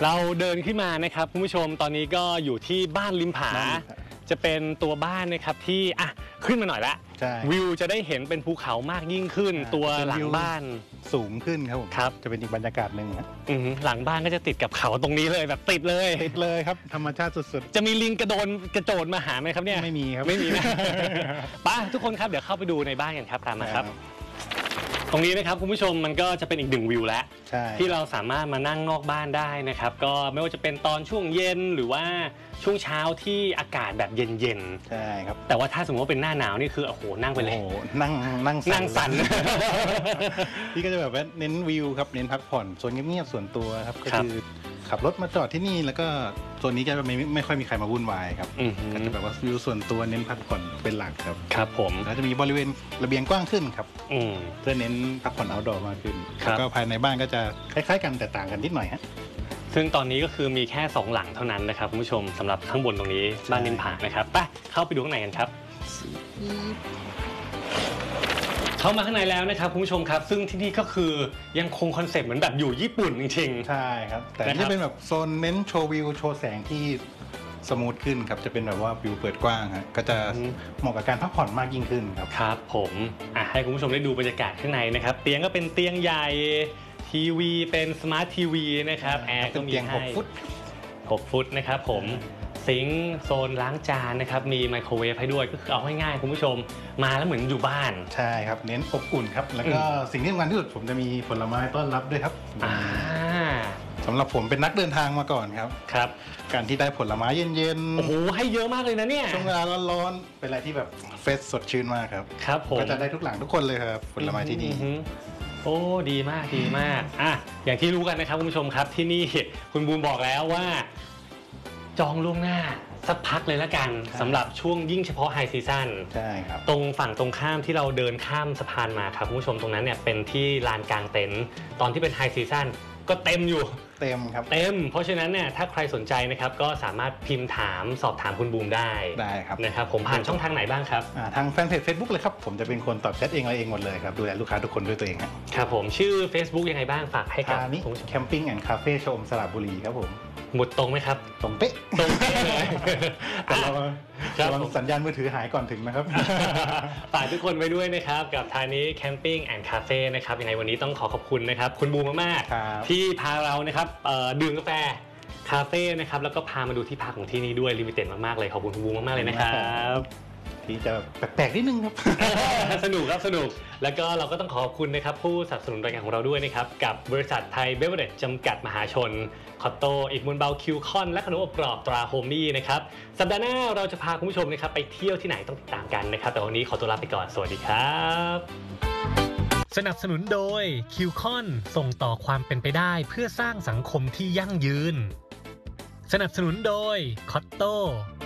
เราเดินขึ้นมานะครับคุณผู้ชมตอนนี้ก็อยู่ที่บ้านริมผาจะเป็นตัวบ้านนะครับที่ขึ้นมาหน่อยละวิวจะได้เห็นเป็นภูเขามากยิ่งขึ้นตัวหลังบ้านสูงขึ้นครับผมครับจะเป็นอีกบรรยากาศหนึ่งครับหลังบ้านก็จะติดกับเขาตรงนี้เลยแบบติดเลยครับธรรมชาติสุดๆจะมีลิงกระโจนมาหาไหมครับเนี่ยไม่มีครับไม่มีนะป้าทุกคนครับเดี๋ยวเข้าไปดูในบ้านกันครับตามมาครับตรงนี้นะครับคุณผู้ชมมันก็จะเป็นอีกหนึ่งวิวแล้วที่เราสามารถมานั่งนอกบ้านได้นะครับก็ไม่ว่าจะเป็นตอนช่วงเย็นหรือว่าช่วงเช้าที่อากาศแบบเย็นๆใช่ครับแต่ว่าถ้าสมมติว่าเป็นหน้าหนาวนี่คือโอ้โหนั่งไปเลยนั่งสั่น พี่ก็จะแบบว่าเน้นวิวครับเน้นพักผ่อนโซนเงียบๆส่วนตัวครับก็คือขับรถมาจอดที่นี่แล้วก็โซนนี้จะไม่ค่อยมีใครมาวุ่นวายครับก็จะแบบว่าวิวส่วนตัวเน้นพักผ่อนเป็นหลักครับครับผมแล้วจะมีบริเวณระเบียงกว้างขึ้นครับเพื่อเน้นพักผ่อนเอาท์ดอร์มากขึ้นแล้วก็ภายในบ้านก็จะคล้ายๆกันแต่ต่างกันนิดหน่อยฮะซึ่งตอนนี้ก็คือมีแค่2หลังเท่านั้นนะครับคุณผู้ชมสำหรับข้างบนตรงนี้บ้านริมผานะครับไปเข้าไปดูข้างในกันครับเข้ามาข้างในแล้วนะครับคุณผู้ชมครับซึ่งที่นี่ก็คือยังคงคอนเซ็ปต์เหมือนแบบอยู่ญี่ปุ่นจริงๆใช่ครับแต่นี่เป็นแบบโซนเน้นโชว์วิวโชว์แสงที่สมูทขึ้นครับจะเป็นแบบว่าวิวเปิดกว้างฮะก็จะเหมาะกับการพักผ่อนมากยิ่งขึ้นครับครับผมให้คุณผู้ชมได้ดูบรรยากาศข้างในนะครับเตียงก็เป็นเตียงใหญ่ทีวีเป็นสมาร์ททีวีนะครับแอร์ก็มีให้6 ฟุตนะครับผมซิงค์โซนล้างจานนะครับมีไมโครเวฟให้ด้วยก็คือเอาง่ายๆคุณผู้ชมมาแล้วเหมือนอยู่บ้านใช่ครับเน้นอบอุ่นครับแล้วก็สิ่งที่สำคัญที่สุดผมจะมีผลไม้ต้อนรับด้วยครับสำหรับผมเป็นนักเดินทางมาก่อนครับการที่ได้ผลไม้เย็นๆโอ้โหให้เยอะมากเลยนะเนี่ยช่วงเวลาร้อนๆเป็นอะไรที่แบบเฟรชสดชื่นมากครับครับผมก็จะได้ทุกหลังทุกคนเลยครับผลไม้ที่นี่โอ้ดีมากอย่างที่รู้กันนะครับคุณผู้ชมครับที่นี่คุณบูมบอกแล้วว่าจองล่วงหน้าสักพักเลยละกันสำหรับช่วงยิ่งเฉพาะไฮซีซั่นใช่ครับตรงฝั่งตรงข้ามที่เราเดินข้ามสะพานมาครับคุณผู้ชมตรงนั้นเนี่ยเป็นที่ลานกลางเต็นท์ตอนที่เป็นไฮซีซั่นก็เต็มอยู่เต็มครับเต็มเพราะฉะนั้นเนี่ยถ้าใครสนใจนะครับก็สามารถพิมพ์ถามสอบถามคุณบูมได้ครับนะครับผมผ่านช่องทางไหนบ้างครับทางแฟนเพจ Facebook เลยครับผมจะเป็นคนตอบแชทเองอะไรเองหมดเลยครับดูแลลูกค้าทุกคนด้วยตัวเองครับผมชื่อ Facebook ยังไงบ้างฝากให้กับนี้แคมปิ้งแอนด์คาเฟ่ชมสระบุรีครับผมหมดตรงไหมครับตรงเป๊ะเลยแต่เราสัญญาณมือถือหายก่อนถึงนะครับฝากทุกคนไว้ด้วยนะครับกับทางนี้แคมปิ้งแอนด์คาเฟ่นะครับยังไงวันนี้ต้องขอบคุณนะครับคุณบูมมากๆที่พาเรานะครับดื่มกาแฟคาเฟ่นะครับแล้วก็พามาดูที่พักของที่นี่ด้วยลิมิเต็ดมากๆเลยขอบคุณคุณบูมมากๆเลยนะครับที่จะแปลกๆนิดนึงครับสนุกแล้วก็เราก็ต้องขอบคุณนะครับผู้สนับสนุนรายการของเราด้วยนะครับกับบริษัทไทยเบเวอร์เรจจำกัดมหาชนคอตโต้อีกมูลเบลคิวคอนและขนมอบกรอบตราโฮมี่นะครับสัปดาห์หน้าเราจะพาคุณผู้ชมนะครับไปเที่ยวที่ไหนต้องติดตามกันนะครับแต่วันนี้ขอตัวลาไปก่อนสวัสดีครับสนับสนุนโดยคิวคอนส่งต่อความเป็นไปได้เพื่อสร้างสังคมที่ยั่งยืนสนับสนุนโดยคอตโต้